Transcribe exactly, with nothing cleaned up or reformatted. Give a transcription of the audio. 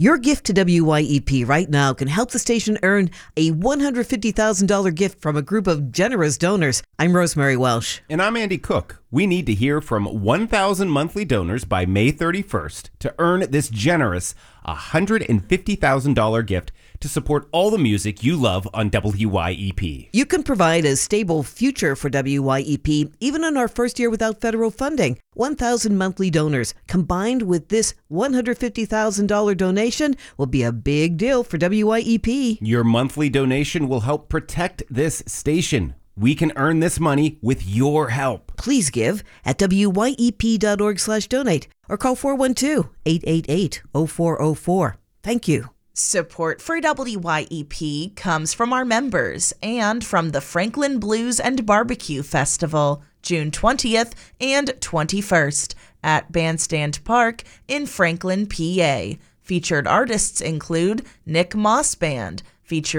Your gift to W Y E P right now can help the station earn a one hundred fifty thousand dollars gift from a group of generous donors. I'm Rosemary Welsh. And I'm Andy Cook. We need to hear from one thousand monthly donors by May thirty-first to earn this generous one hundred fifty thousand dollars gift to support all the music you love on W Y E P. You can provide a stable future for W Y E P even in our first year without federal funding. one thousand monthly donors combined with this one hundred fifty thousand dollars donation will be a big deal for W Y E P. Your monthly donation will help protect this station. We can earn this money with your help. Please give at W Y E P dot org slash donate or call four one two, eight eight eight, zero four zero four. Thank you. Support for W Y E P comes from our members and from the Franklin Blues and Barbecue Festival, June twentieth and twenty-first at Bandstand Park in Franklin, P A. Featured artists include Nick Moss Band, featuring